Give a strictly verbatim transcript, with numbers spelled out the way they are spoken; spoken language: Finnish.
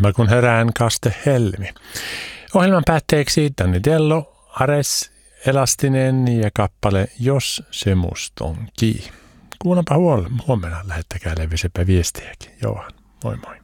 tyhmä kun herään kaste helmi. Ohjelman päätteeksi Danny Dello, Ares, Elastinen ja kappale Jos se must on kii. Kuulepa huomenna, lähettäkää levisepä viestiäkin. Johan, moi moi.